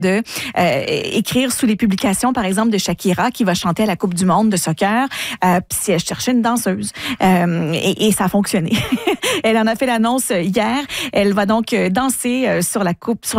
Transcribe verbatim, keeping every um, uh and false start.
de euh, écrire sous les publications, par exemple, de Shakira qui va chanter à la Coupe du monde de soccer. Euh, Puis si elle cherchait une danseuse. Euh, et, et ça a fonctionné. Elle en a fait l'annonce hier. Elle va donc danser sur la coupe, sur